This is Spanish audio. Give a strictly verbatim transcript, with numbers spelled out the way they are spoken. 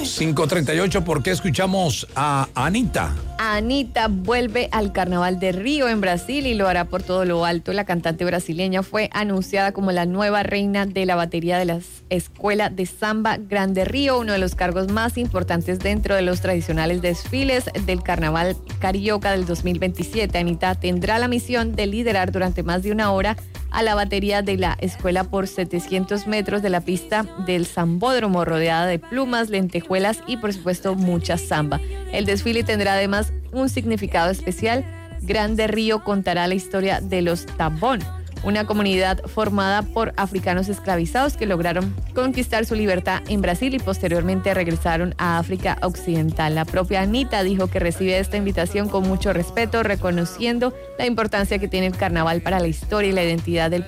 cinco treinta y ocho, ¿por qué escuchamos a Anitta? Anitta vuelve al Carnaval de Río en Brasil y lo hará por todo lo alto. La cantante brasileña fue anunciada como la nueva reina de la batería de la Escuela de Samba Grande Río, uno de los cargos más importantes dentro de los tradicionales desfiles del Carnaval Carioca del dos mil veintisiete. Anitta tendrá la misión de liderar durante más de una hora a la batería de la escuela por setecientos metros de la pista del Sambódromo, rodeada de plumas, lentejuelas y por supuesto mucha samba. El desfile tendrá además un significado especial. Grande Río contará la historia de los Tabón, una comunidad formada por africanos esclavizados que lograron conquistar su libertad en Brasil y posteriormente regresaron a África Occidental. La propia Anitta dijo que recibe esta invitación con mucho respeto, reconociendo la importancia que tiene el carnaval para la historia y la identidad del país.